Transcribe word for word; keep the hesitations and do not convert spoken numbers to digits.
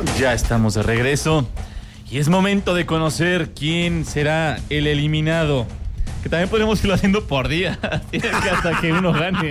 Ya estamos de regreso y es momento de conocer quién será el eliminado. Que también podemos irlo haciendo por día, hasta que uno gane.